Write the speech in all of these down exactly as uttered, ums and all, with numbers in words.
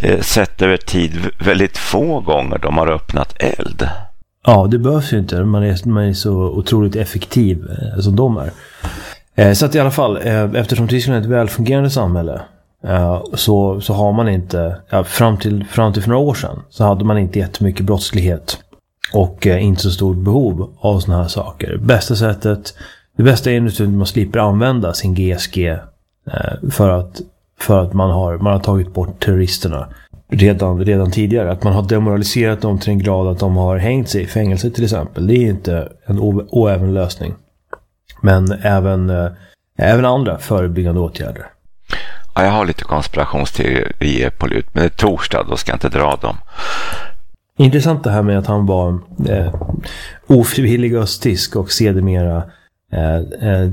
eh, sett över tid väldigt få gånger de har öppnat eld. Ja, det behövs ju inte. Man är, man är så otroligt effektiv eh, som de är. Eh, så att i alla fall, eh, eftersom Tyskland är ett välfungerande samhälle eh, så, så har man inte, ja, fram, till, fram till för några år sedan så hade man inte jättemycket brottslighet och eh, inte så stort behov av såna här saker. Bästa sättet, det bästa är att man slipper använda sin G S G eh, för att, för att man, har, man har tagit bort terroristerna redan, redan tidigare. Att man har demoraliserat dem till en grad att de har hängt sig i fängelse till exempel. Det är inte en o- oäven lösning. Men även, eh, även andra förebyggande åtgärder. Ja, jag har lite konspirationsteorier på lut, men det är torsdag, då ska jag inte dra dem. Intressant det här med att han var eh, ofrivillig östtysk och sedermera eh, eh,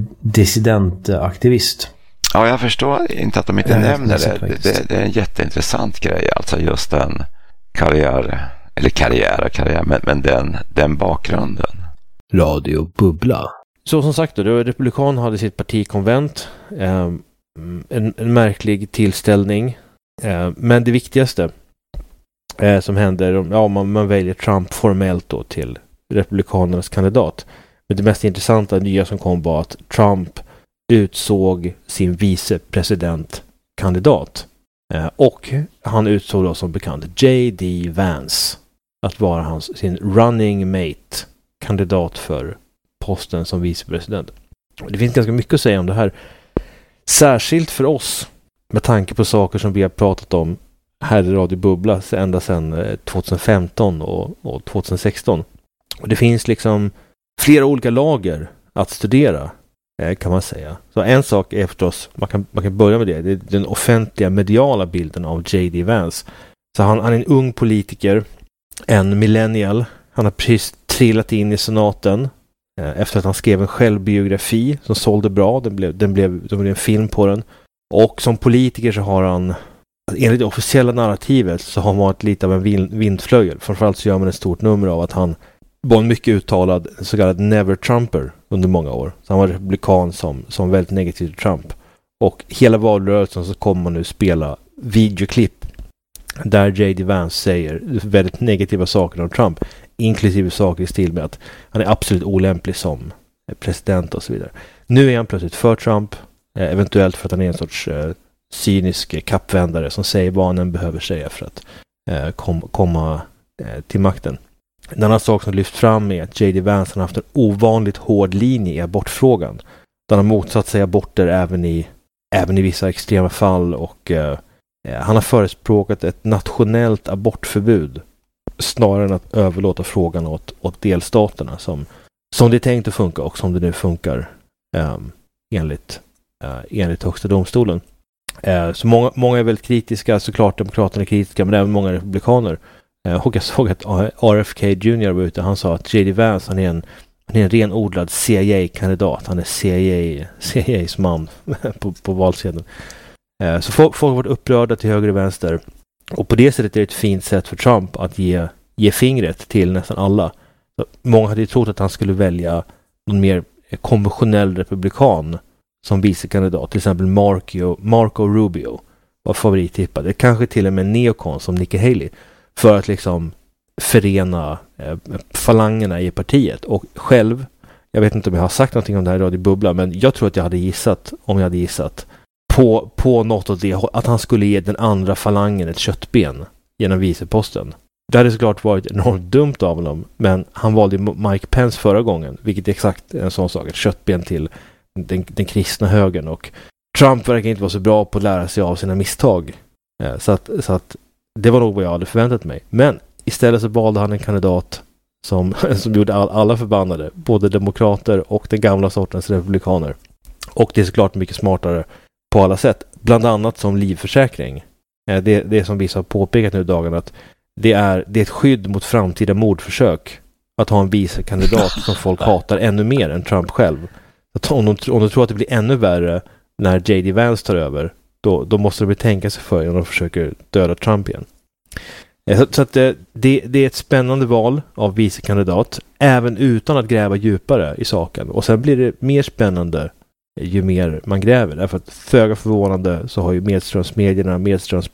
dissidentaktivist. Ja, jag förstår inte att de inte jag nämner det. Det, det. Det är en jätteintressant grej, alltså just den karriär, eller karriär, karriär men, men den, den bakgrunden. Radio Bubbla. Så som sagt då, Republikan hade sitt partikonvent. Eh, en, en märklig tillställning. Eh, men det viktigaste eh, som händer, ja, man, man väljer Trump formellt då till Republikanernas kandidat. Men det mest intressanta nya som kom var att Trump utsåg sin vicepresidentkandidat. Eh, och han utsåg då som bekant J D Vance att vara hans, sin running mate, kandidat för posten som vicepresident. Det finns ganska mycket att säga om det här. Särskilt för oss med tanke på saker som vi har pratat om här i Radio Bubbla ända sedan tjugohundrafemton och, och tjugohundrasexton. Och det finns liksom flera olika lager att studera, kan man säga. Så en sak är förstås, man kan, man kan börja med det, det är den offentliga mediala bilden av J D Vance. Så han, han är en ung politiker, en millennial. Han har precis trillat in i senaten efter att han skrev en självbiografi som sålde bra. Den blev, den blev, det blev en film på den. Och som politiker så har han, enligt det officiella narrativet, så har han varit lite av en vind, vindflöjel. Framförallt så gör man ett stort nummer av att han var en mycket uttalad så kallad never-Trumper under många år. Så han var republikan som, som väldigt negativ till Trump. Och hela valrörelsen så kommer man nu spela videoklipp där J D Vance säger väldigt negativa saker om Trump, inklusive saker i stil med att han är absolut olämplig som president och så vidare. Nu är han plötsligt för Trump, eh, eventuellt för att han är en sorts eh, cynisk kappvändare som säger vad han än behöver säga för att eh, kom, komma eh, till makten. En annan sak som lyft fram är att J D Vance har haft en ovanligt hård linje i abortfrågan. Han har motsatt sig aborter även i, även i vissa extrema fall och eh, han har förespråkat ett nationellt abortförbud snarare än att överlåta frågan åt, åt delstaterna som, som det är tänkt att funka och som det nu funkar eh, enligt, eh, enligt högsta domstolen. Eh, så många, många är väldigt kritiska, såklart demokraterna är kritiska, men även många republikaner. Eh, och jag såg att R F K Junior var ute, han sa att J D Vance han är en, han är en renodlad C I A-kandidat, han är C I A, C I A's man på, på valsedeln. Eh, så folk, folk har varit upprörda till höger och vänster. Och på det sättet är det ett fint sätt för Trump att ge, ge fingret till nästan alla. Så många hade ju trott att han skulle välja någon mer konventionell republikan som vicekandidat. Till exempel Marco, Marco Rubio var favorittippad. Det kanske till och med en neokon som Nikki Haley. För att liksom förena eh, falangerna i partiet. Och själv, jag vet inte om jag har sagt någonting om det här i Radio Bubbla, men jag tror att jag hade gissat, om jag hade gissat, på, på något av det, att han skulle ge den andra falangen ett köttben genom viceposten. Det hade såklart varit enormt dumt av honom, men han valde Mike Pence förra gången, vilket är exakt en sån sak, ett köttben till den, den kristna högern. Och Trump verkar inte vara så bra på att lära sig av sina misstag. Eh, så, att, så att det var nog vad jag hade förväntat mig. Men istället så valde han en kandidat som, som gjorde all, alla förbannade, både demokrater och den gamla sortens republikaner. Och det är såklart mycket smartare på alla sätt. Bland annat som livförsäkring. Eh, det, det är som vissa har påpekat nu i dagen att det är, det är ett skydd mot framtida mordförsök att ha en vicekandidat som folk hatar ännu mer än Trump själv. Att om, de, om de tror att det blir ännu värre när J D Vance tar över, då, då måste de betänka sig för när de försöker döda Trump igen. Så, så att det, det, det är ett spännande val av vicekandidat, även utan att gräva djupare i saken. Och sen blir det mer spännande ju mer man gräver. Därför att föga förvånande så har ju medströmsmedierna, medströms